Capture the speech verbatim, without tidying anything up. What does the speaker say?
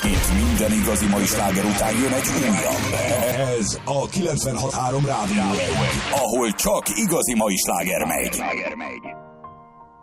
Itt minden igazi mai sláger után jön egy újabb. Ez a kilencvenhat három Rádió, ahol csak igazi mai sláger megy.